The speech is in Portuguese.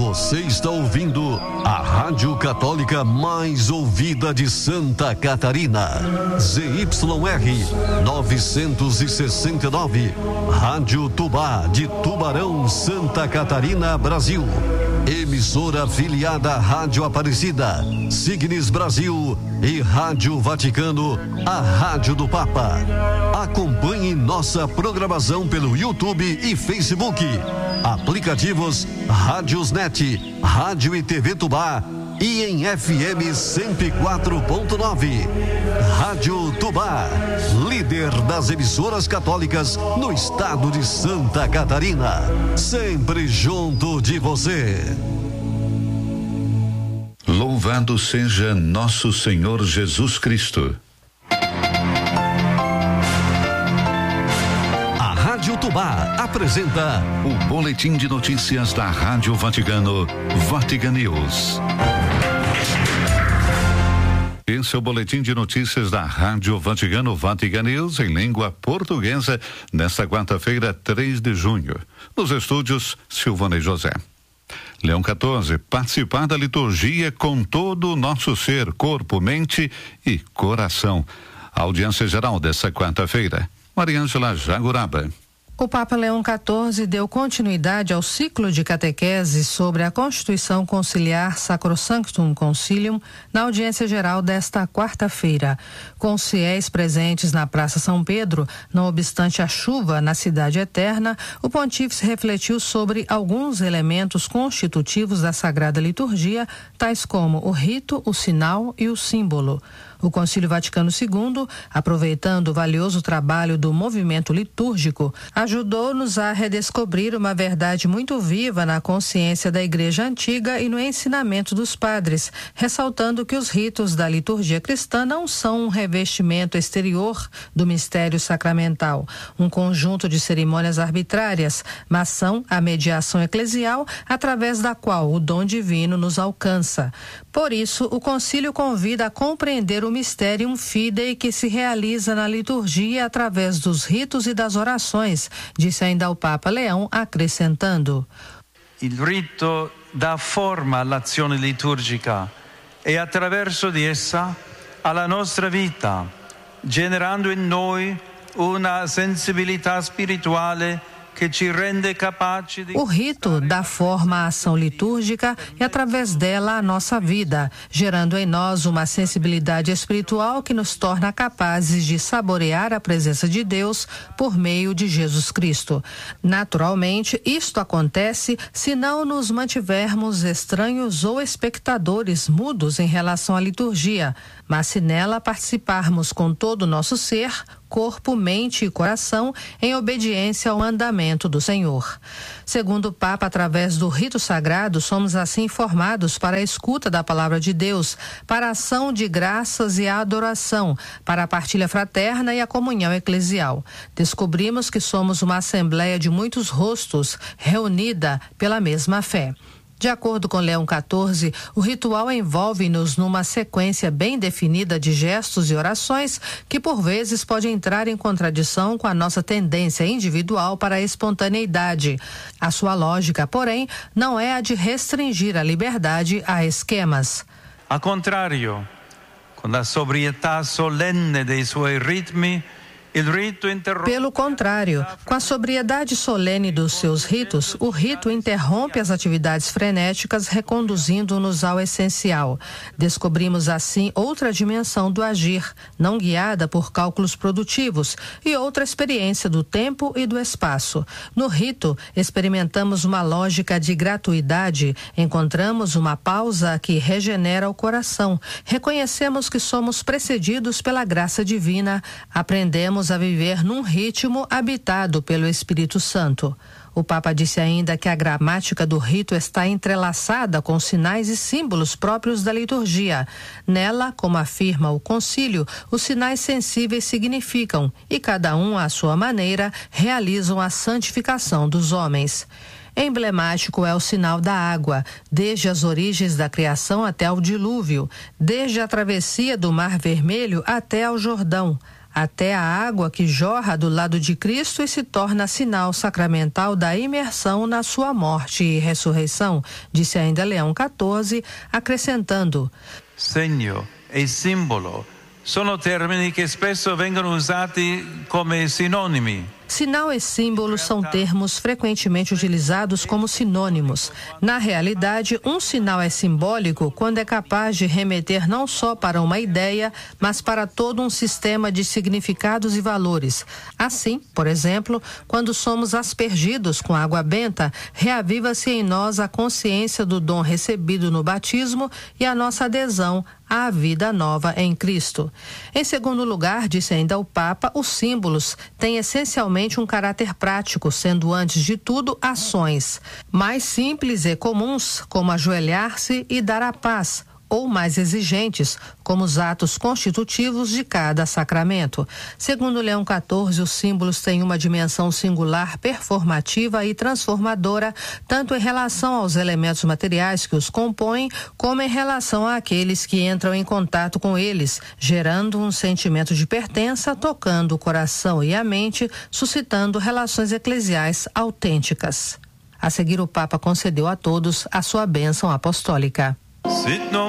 Você está ouvindo a Rádio Católica mais ouvida de Santa Catarina. ZYR 969. Rádio Tubá de Tubarão, Santa Catarina, Brasil. Emissora afiliada à Rádio Aparecida, Signes Brasil e Rádio Vaticano, a Rádio do Papa. Acompanhe nossa programação pelo YouTube e Facebook. Aplicativos Rádiosnet, Rádio e TV Tubá e em FM 104.9. Rádio Tubá, líder das emissoras católicas no estado de Santa Catarina. Sempre junto de você. Louvado seja nosso Senhor Jesus Cristo. A Rádio Tubá apresenta o boletim de notícias da Rádio Vaticano, Vatican News. Esse é o boletim de notícias da Rádio Vaticano, Vatican News, em língua portuguesa, nesta quarta-feira, 3 de junho. Nos estúdios, Silvana e José. Leão 14, participar da liturgia com todo o nosso ser, corpo, mente e coração. A audiência geral dessa quarta-feira. Mariângela Jaguraba. O Papa Leão XIV deu continuidade ao ciclo de catequese sobre a Constituição Conciliar Sacrosanctum Concilium na audiência geral desta quarta-feira. Com os fiéis presentes na Praça São Pedro, não obstante a chuva na Cidade Eterna, o pontífice refletiu sobre alguns elementos constitutivos da Sagrada Liturgia, tais como o rito, o sinal e o símbolo. O Concílio Vaticano II, aproveitando o valioso trabalho do movimento litúrgico, ajudou-nos a redescobrir uma verdade muito viva na consciência da Igreja Antiga e no ensinamento dos padres, ressaltando que os ritos da liturgia cristã não são um revestimento exterior do mistério sacramental, um conjunto de cerimônias arbitrárias, mas são a mediação eclesial através da qual o dom divino nos alcança. Por isso, o concílio convida a compreender o Mysterium Fidei que se realiza na liturgia através dos ritos e das orações, disse ainda o Papa Leão, acrescentando: Il rito dà forma all'azione liturgica e attraverso di essa alla nostra vita, generando in noi una sensibilità spirituale. O rito dá forma à ação litúrgica e através dela a nossa vida, gerando em nós uma sensibilidade espiritual que nos torna capazes de saborear a presença de Deus por meio de Jesus Cristo. Naturalmente, isto acontece se não nos mantivermos estranhos ou espectadores mudos em relação à liturgia, mas se nela participarmos com todo o nosso ser, corpo, mente e coração, em obediência ao mandamento do Senhor. Segundo o Papa, através do rito sagrado, somos assim formados para a escuta da palavra de Deus, para a ação de graças e a adoração, para a partilha fraterna e a comunhão eclesial. Descobrimos que somos uma assembleia de muitos rostos, reunida pela mesma fé. De acordo com Leão XIV, o ritual envolve-nos numa sequência bem definida de gestos e orações que, por vezes, pode entrar em contradição com a nossa tendência individual para a espontaneidade. A sua lógica, porém, não é a de restringir a liberdade a esquemas. Ao contrário, com a sobrietà solenne dei suoi ritmi, pelo contrário, com a sobriedade solene dos seus ritos, o rito interrompe as atividades frenéticas, reconduzindo-nos ao essencial. Descobrimos assim outra dimensão do agir, não guiada por cálculos produtivos, e outra experiência do tempo e do espaço. No rito, experimentamos uma lógica de gratuidade, encontramos uma pausa que regenera o coração, reconhecemos que somos precedidos pela graça divina, aprendemos a viver num ritmo habitado pelo Espírito Santo. O Papa disse ainda que a gramática do rito está entrelaçada com sinais e símbolos próprios da liturgia. Nela, como afirma o concílio, os sinais sensíveis significam, e cada um, à sua maneira, realizam a santificação dos homens. Emblemático é o sinal da água, desde as origens da criação até ao dilúvio, desde a travessia do Mar Vermelho até ao Jordão. até a água que jorra do lado de Cristo e se torna sinal sacramental da imersão na sua morte e ressurreição, disse ainda Leão XIV, acrescentando: segno e simbolo sono termini che spesso vengono usati come sinonimi. Sinal e símbolo são termos frequentemente utilizados como sinônimos. Na realidade, um sinal é simbólico quando é capaz de remeter não só para uma ideia, mas para todo um sistema de significados e valores. Assim, por exemplo, quando somos aspergidos com água benta, reaviva-se em nós a consciência do dom recebido no batismo e a nossa adesão à vida nova em Cristo. Em segundo lugar, disse ainda o Papa, os símbolos têm essencialmente um caráter prático, sendo antes de tudo ações mais simples e comuns, como ajoelhar-se e dar a paz, ou mais exigentes, como os atos constitutivos de cada sacramento. Segundo Leão XIV, os símbolos têm uma dimensão singular, performativa e transformadora, tanto em relação aos elementos materiais que os compõem, como em relação àqueles que entram em contato com eles, gerando um sentimento de pertença, tocando o coração e a mente, suscitando relações eclesiais autênticas. A seguir, o Papa concedeu a todos a sua bênção apostólica.